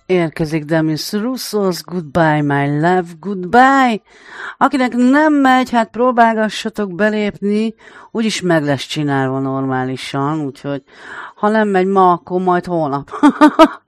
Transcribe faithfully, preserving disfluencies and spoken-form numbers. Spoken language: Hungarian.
Érkezik Demis Roussos, Goodbye My Love, Goodbye. Akinek nem megy, hát próbálgassatok belépni, úgyis meg lesz csinálva normálisan, úgyhogy ha nem megy ma, akkor majd holnap.